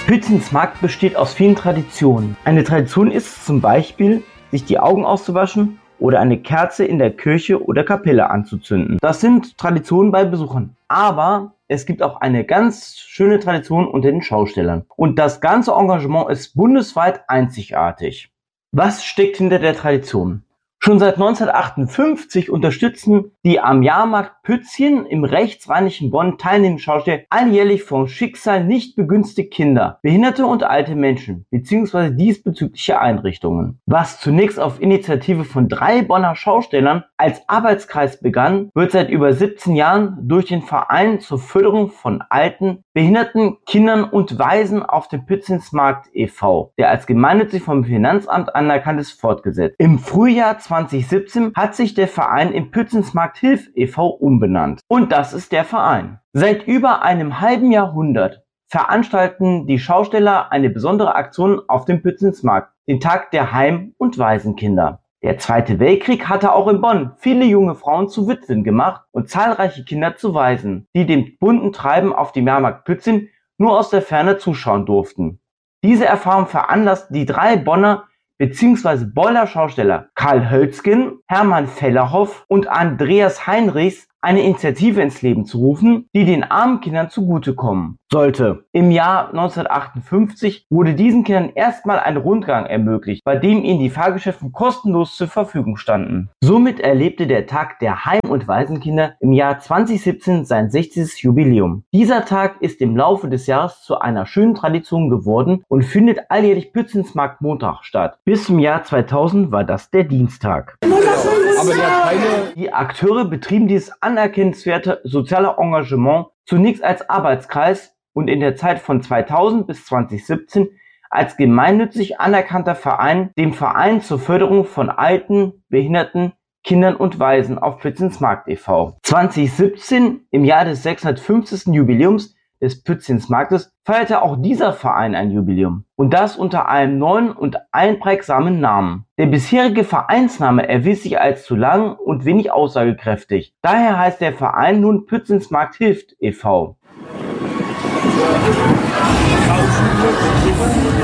Pützins Markt besteht aus vielen Traditionen. Eine Tradition ist zum Beispiel, sich die Augen auszuwaschen oder eine Kerze in der Kirche oder Kapelle anzuzünden. Das sind Traditionen bei Besuchern. Aber es gibt auch eine ganz schöne Tradition unter den Schaustellern. Und das ganze Engagement ist bundesweit einzigartig. Was steckt hinter der Tradition? Schon seit 1958 unterstützen die am Jahrmarkt Pützchen im rechtsrheinischen Bonn teilnehmenden Schausteller alljährlich vom Schicksal nicht begünstigte Kinder, behinderte und alte Menschen bzw. diesbezügliche Einrichtungen. Was zunächst auf Initiative von 3 Bonner Schaustellern als Arbeitskreis begann, wird seit über 17 Jahren durch den Verein zur Förderung von alten, behinderten Kindern und Waisen auf dem Pützinsmarkt e.V., der als gemeinnützig vom Finanzamt anerkannt ist, fortgesetzt. Im Frühjahr 2017 hat sich der Verein in Pützinsmarkt Hilf e.V. umbenannt. Und das ist der Verein. Seit über einem halben Jahrhundert veranstalten die Schausteller eine besondere Aktion auf dem Pützinsmarkt, den Tag der Heim- und Waisenkinder. Der Zweite Weltkrieg hatte auch in Bonn viele junge Frauen zu Witwen gemacht und zahlreiche Kinder zu Waisen, die dem bunten Treiben auf dem Jahrmarkt Pützin nur aus der Ferne zuschauen durften. Diese Erfahrung veranlasste die 3 Bonner bzw. Boller Schausteller Karl Hölzgen, Hermann Fellerhoff und Andreas Heinrichs eine Initiative ins Leben zu rufen, die den armen Kindern zugutekommen sollte. Im Jahr 1958 wurde diesen Kindern erstmal ein Rundgang ermöglicht, bei dem ihnen die Fahrgeschäfte kostenlos zur Verfügung standen. Somit erlebte der Tag der Heim- und Waisenkinder im Jahr 2017 sein 60. Jubiläum. Dieser Tag ist im Laufe des Jahres zu einer schönen Tradition geworden und findet alljährlich Pützinsmarkt Montag statt. Bis zum Jahr 2000 war das der Dienstag. Die Akteure betrieben dieses anerkennenswerte soziale Engagement zunächst als Arbeitskreis und in der Zeit von 2000 bis 2017 als gemeinnützig anerkannter Verein, dem Verein zur Förderung von alten, behinderten Kindern und Waisen auf Pützinsmarkt e.V. 2017, im Jahr des 650. Jubiläums des Pützinsmarktes, feierte auch dieser Verein ein Jubiläum. Und das unter einem neuen und einprägsamen Namen. Der bisherige Vereinsname erwies sich als zu lang und wenig aussagekräftig. Daher heißt der Verein nun Pützinsmarkt Hilft e.V.